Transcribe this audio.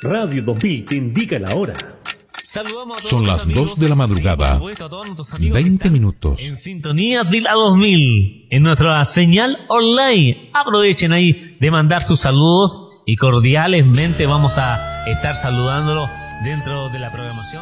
Radio 2000 te indica la hora. Son las 2 de la madrugada, 20 minutos. En sintonía de la 2000, en nuestra señal online. Aprovechen ahí de mandar sus saludos y cordialmente vamos a estar saludándolo dentro de la programación.